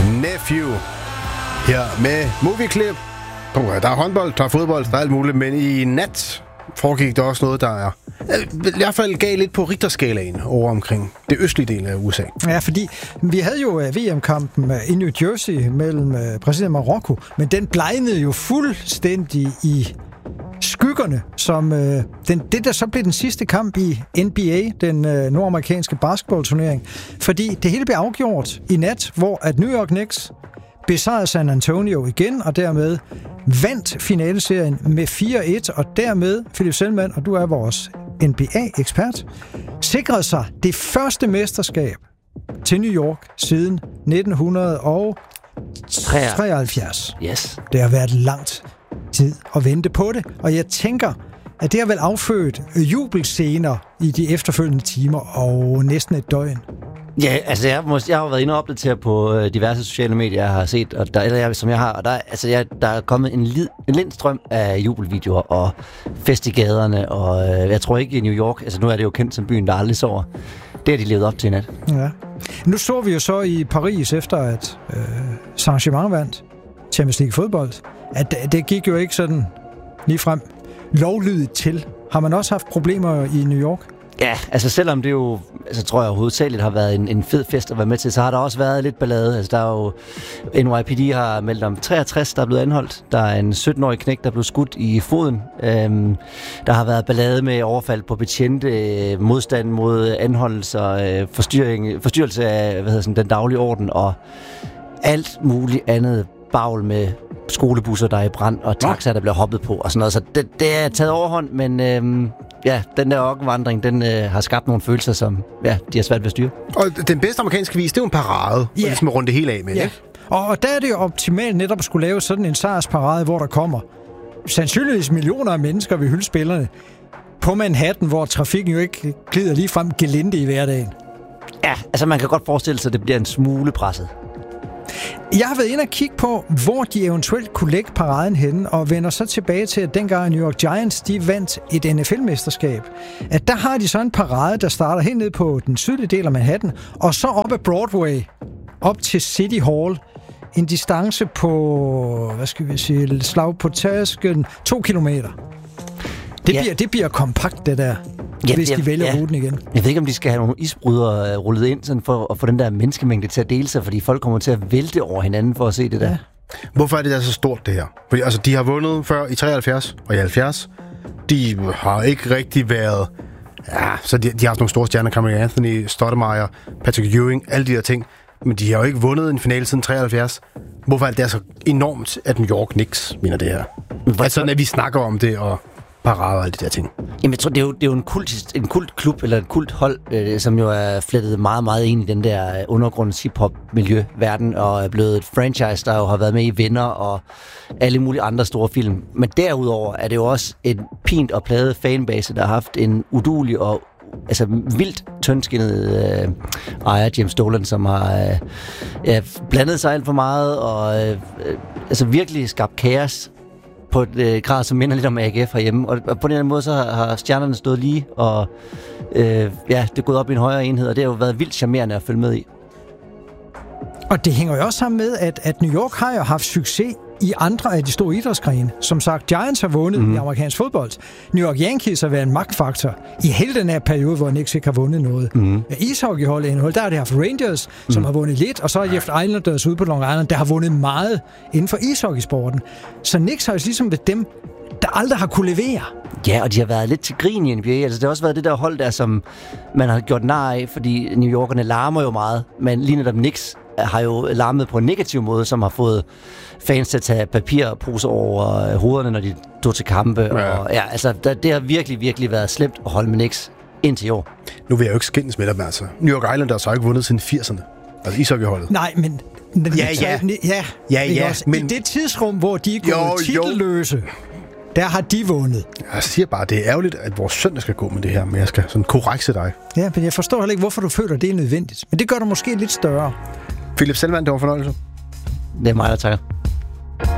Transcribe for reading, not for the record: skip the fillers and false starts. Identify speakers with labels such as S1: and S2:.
S1: Nephew her med Movieklip. Der er håndbold, der er fodbold, der er alt muligt, men i nat foregik der også noget, der er i hvert fald gav lidt på Richterskalaen over omkring det østlige del af USA.
S2: Ja, fordi vi havde jo VM-kampen i New Jersey mellem Brasilien og Marokko, men den blegnede jo fuldstændig i skyggerne, som det der så blev den sidste kamp i NBA, den nordamerikanske basketballturnering, fordi det hele blev afgjort i nat, hvor at New York Knicks besejrede San Antonio igen, og dermed vandt finaleserien med 4-1, og dermed, Philip Selman, og du er vores NBA-ekspert, sikrede sig det første mesterskab til New York siden 1973.
S3: Yes.
S2: Det har været langt tid at vente på det, og jeg tænker, at det har vel affødt jubelscener i de efterfølgende timer og næsten et døgn.
S3: Ja, altså jeg har været inde og opdateret på diverse sociale medier, jeg har set, og der er kommet en lindstrøm af jubelvideoer og fest i gaderne, og jeg tror ikke i New York, altså nu er det jo kendt som byen, der aldrig sover. Det har de levet op til i nat.
S2: Ja. Nu så vi jo så i Paris, efter at Saint-Germain vandt Champions League fodbold, at det gik jo ikke sådan ligefrem lovlydigt til. Har man også haft problemer i New York?
S3: Ja, altså selvom det jo, altså tror jeg hovedsageligt har været en fed fest at være med til, så har der også været lidt ballade. Altså der er jo, NYPD har meldt om 63, der er blevet anholdt. Der er en 17-årig knægt, der blev skudt i foden. Der har været ballade med overfald på betjente, modstand mod anholdelser, forstyrrelse af den daglige orden og alt muligt andet bagl med skolebusser, der er i brand, og taxaer, der bliver hoppet på og sådan noget. Så det er taget overhånd, men den der ørkenvandring, den har skabt nogle følelser, som de har svært ved at styre.
S1: Og den bedste amerikanske vis, det er jo en parade, og ligesom runde det hele af med, ikke?
S2: Og der er det jo optimalt netop at skulle lave sådan en sejrsparade, hvor der kommer sandsynligvis millioner af mennesker ved hyldespillerne på Manhattan, hvor trafikken jo ikke glider lige frem gelinde i hverdagen.
S3: Ja, altså man kan godt forestille sig, at det bliver en smule presset.
S2: Jeg har været inde og kigge på, hvor de eventuelt kunne lægge paraden henne, og vender så tilbage til, at dengang New York Giants, de vandt et NFL-mesterskab, at der har de så en parade, der starter helt ned på den sydlige del af Manhattan, og så op ad Broadway, op til City Hall, en distance på, slag på tasken, 2 kilometer. Det bliver kompakt, det der. Hvis de vælger ruten igen. Jeg
S3: ved ikke, om de skal have nogle isbrydere rullet ind sådan for at få den der menneskemængde til at dele sig, fordi folk kommer til at vælte over hinanden for at se det der.
S1: Hvorfor er det der så stort, det her? Fordi altså, de har vundet før i 73 og i 70. De har ikke rigtig været... Ja, så de har haft nogle store stjerner, Carmelo Anthony, Stoudemire, Patrick Ewing, alle de der ting. Men de har jo ikke vundet en finale siden 73. Hvorfor er det så enormt, at New York Knicks vinder det her? Altså, når vi snakker om det og... parader og alle de der ting.
S3: Jamen, jeg tror, det er jo en kultklub, eller et kulthold, som jo er flettet meget, meget ind i den der undergrunds hip-hop-miljø-verden, og er blevet et franchise, der jo har været med i Venner og alle mulige andre store film. Men derudover er det jo også en pint og pladet fanbase, der har haft en uduelig og vildt tyndskinnet ejer, James Dolan, som har blandet sig alt for meget, og virkelig skabt kaos på et grad, som minder lidt om AGF herhjemme. Og på den anden måde, så har stjernerne stået lige, og det er gået op i en højere enhed, og det har jo været vildt charmerende at følge med i.
S2: Og det hænger jo også sammen med, at New York har jo haft succes i andre af de store idrætsgrene. Som sagt, Giants har vundet i amerikansk fodbold. New York Yankees har været en magtfaktor i hele den her periode, hvor Knicks ikke har vundet noget. Ishockeyholdet indhold, der har det haft Rangers, som har vundet lidt, og så har de haft Islanders ude på Long Island, der har vundet meget inden for ishockeysporten. Så Knicks har jo ligesom ved dem, der aldrig har kunne levere.
S3: Ja, og de har været lidt til grin i NBA. Altså, det har også været det der hold der, som man har gjort nar af, fordi New Yorkerne larmer jo meget, men lige netop Knicks har jo larmet på en negativ måde, som har fået fans til at tage papirposer over hovederne, når de tog til kampe. Ja. Og det har virkelig, virkelig været slemt at holde med Knicks indtil i år.
S1: Nu vil jeg jo ikke skændes med dem, altså. New York Islanders har ikke vundet siden 80'erne. Altså ishockeyholdet.
S2: Nej, men... Men i det tidsrum, hvor de er gået titelløse, der har de vundet.
S1: Jeg siger bare, det er ærgerligt, at vores søn skal gå med det her, men jeg skal sådan korrekse dig.
S2: Ja, men jeg forstår heller ikke, hvorfor du føler, det er nødvendigt. Men det gør det måske lidt større.
S1: Philip Selman, det var en fornøjelse.
S3: Det er mig, der takker.